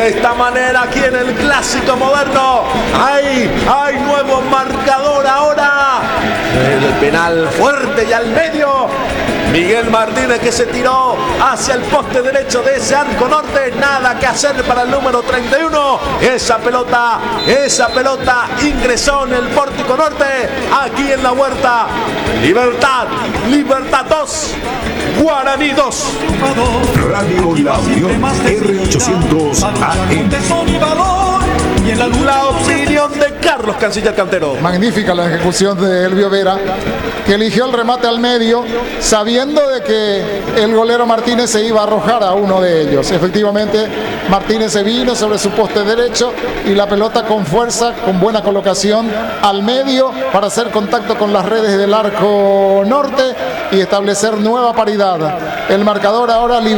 esta manera aquí en el Clásico Moderno. Hay nuevo marcador ahora. El penal fuerte y al medio. Miguel Martínez, que se tiró hacia el poste derecho de ese arco norte. Nada que hacer para el número 31. Esa pelota ingresó en el pórtico norte. Aquí en la Huerta. Libertad 2. Guaraní 2. Radio La Unión R800 AM. La opinión de Carlos Canciller Cantero. Magnífica la ejecución de Elvio Vera, que eligió el remate al medio, sabiendo de que el golero Martínez se iba a arrojar a uno de ellos. Efectivamente, Martínez se vino sobre su poste derecho y la pelota con fuerza, con buena colocación al medio para hacer contacto con las redes del arco norte y establecer nueva paridad. El marcador ahora